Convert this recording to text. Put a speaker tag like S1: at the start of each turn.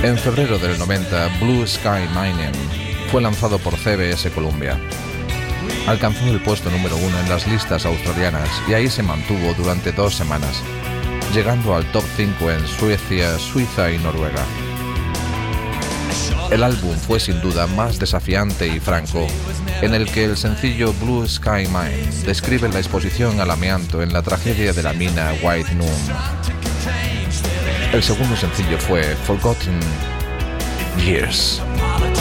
S1: En febrero del 90, Blue Sky Mining fue lanzado por CBS Columbia. Alcanzó el puesto número 1 en las listas australianas y ahí se mantuvo durante 2 semanas, llegando al top 5 en Suecia, Suiza y Noruega. El álbum fue sin duda más desafiante y franco, en el que el sencillo Blue Sky Mine describe la exposición al amianto en la tragedia de la mina White Noon. El segundo sencillo fue Forgotten Years.